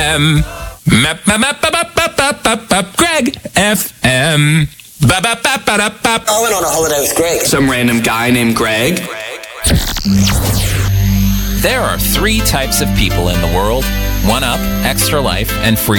FM. Greg FM. I went on a holiday with Greg. Some random guy named Greg. There are 3 types of people in the world: 1UP, Extra Life, and Free